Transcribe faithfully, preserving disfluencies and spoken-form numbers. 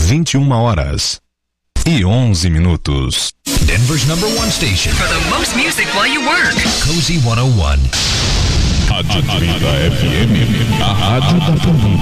vinte e uma horas e onze minutos. Denver's number one station for the most music while you work. Cozy cento e um. Rádio trinta F M, a rádio da família.